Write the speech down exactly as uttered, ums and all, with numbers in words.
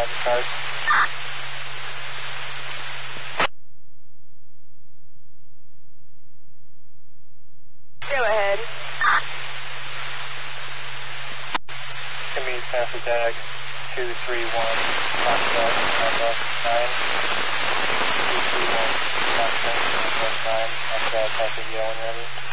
the cars. Go ahead. Commute Panther Tag two three one, Foxtrot, Northwest nine. two three one, Foxtrot, Northwest nine, Foxtrot, Panther Yellow and ready.